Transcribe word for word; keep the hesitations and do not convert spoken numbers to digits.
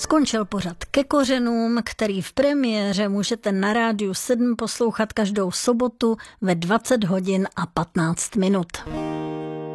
Skončil pořad Ke kořenům, který v premiéře můžete na Rádiu sedm poslouchat každou sobotu ve dvacet hodin a patnáct minut.